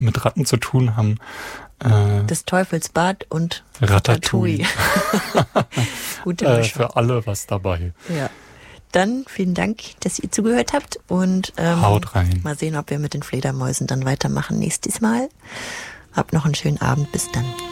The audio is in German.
mit Ratten zu tun haben. Des Teufels Bad und Ratatouille. Gute Mischung. Für alle was dabei. Ja. Dann vielen Dank, dass ihr zugehört habt und haut rein. Mal sehen, ob wir mit den Fledermäusen dann weitermachen nächstes Mal. Habt noch einen schönen Abend. Bis dann.